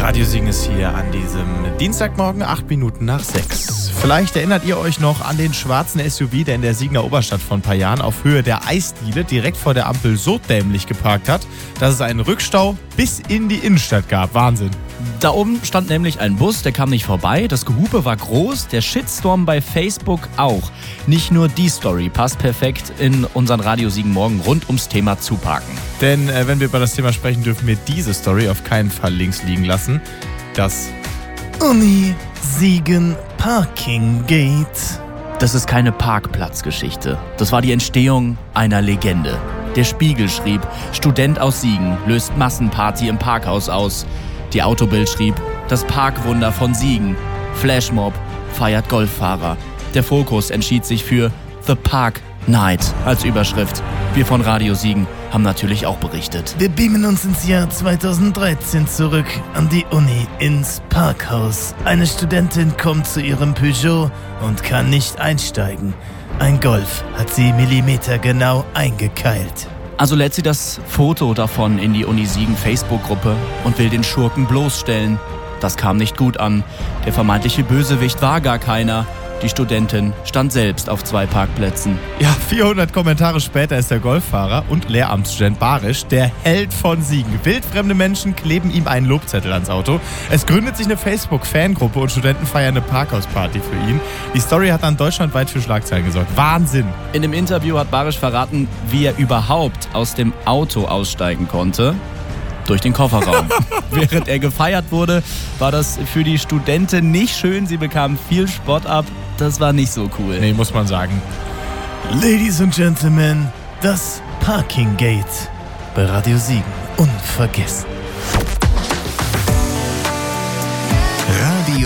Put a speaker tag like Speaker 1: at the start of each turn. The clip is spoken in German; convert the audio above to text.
Speaker 1: Radio Siegen ist hier an diesem Dienstagmorgen, 8 Minuten nach 6. Vielleicht erinnert ihr euch noch an den schwarzen SUV, der in der Siegener Oberstadt vor ein paar Jahren auf Höhe der Eisdiele direkt vor der Ampel so dämlich geparkt hat, dass es einen Rückstau bis in die Innenstadt gab. Wahnsinn.
Speaker 2: Da oben stand nämlich ein Bus, der kam nicht vorbei. Das Gehupe war groß, der Shitstorm bei Facebook auch. Nicht nur die Story passt perfekt in unseren Radio Siegen Morgen rund ums Thema Zuparken.
Speaker 1: Denn wenn wir über das Thema sprechen, dürfen wir diese Story auf keinen Fall links liegen lassen. Das
Speaker 3: Uni Siegen Parking Gate.
Speaker 2: Das ist keine Parkplatzgeschichte. Das war die Entstehung einer Legende. Der Spiegel schrieb, Student aus Siegen löst Massenparty im Parkhaus aus. Die Autobild schrieb, das Parkwunder von Siegen. Flashmob feiert Golffahrer. Der Fokus entschied sich für The Park Night als Überschrift. Wir von Radio Siegen haben natürlich auch berichtet.
Speaker 3: Wir beamen uns ins Jahr 2013 zurück an die Uni, ins Parkhaus. Eine Studentin kommt zu ihrem Peugeot und kann nicht einsteigen. Ein Golf hat sie millimetergenau eingekeilt.
Speaker 2: Also lädt sie das Foto davon in die Uni Siegen Facebook-Gruppe und will den Schurken bloßstellen. Das kam nicht gut an. Der vermeintliche Bösewicht war gar keiner. Die Studentin stand selbst auf 2 Parkplätzen.
Speaker 1: Ja, 400 Kommentare später ist der Golffahrer und Lehramtsstudent Barisch der Held von Siegen. Wildfremde Menschen kleben ihm einen Lobzettel ans Auto. Es gründet sich eine Facebook-Fangruppe und Studenten feiern eine Parkhausparty für ihn. Die Story hat dann deutschlandweit für Schlagzeilen gesorgt. Wahnsinn!
Speaker 2: In dem Interview hat Barisch verraten, wie er überhaupt aus dem Auto aussteigen konnte. Durch den Kofferraum. Während er gefeiert wurde, war das für die Studentin nicht schön. Sie bekam viel Spott ab. Das war nicht so cool.
Speaker 1: Nee, muss man sagen.
Speaker 3: Ladies and Gentlemen, das Parking Gate bei Radio Siegen. Unvergessen.